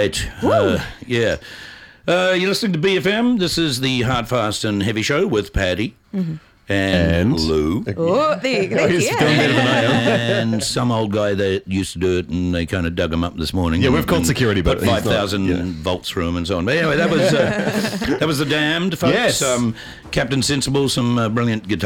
right. Yeah. You're listening to BFM. This is the Hard, Fast and Heavy Show with Paddy and Lou. Oh, there you go. And some old guy that used to do it, and they kind of dug him up this morning. Yeah, we've called security, but put 5,000 volts through him and so on. But anyway, that was The Damned, folks. Yes. Captain Sensible, some brilliant guitar